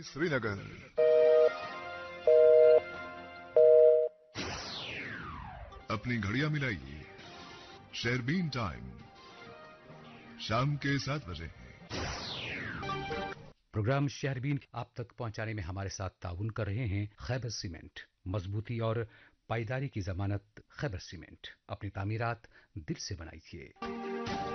श्रीनगर। अपनी घड़ियां मिलाइए, शेरबीन टाइम शाम के 7 बजे है। प्रोग्राम शहरबीन आप तक पहुंचाने में हमारे साथ ताउन कर रहे हैं खैबर सीमेंट। मजबूती और पायदारी की जमानत खैबर सीमेंट। अपनी तामीरात दिल से बनाइए।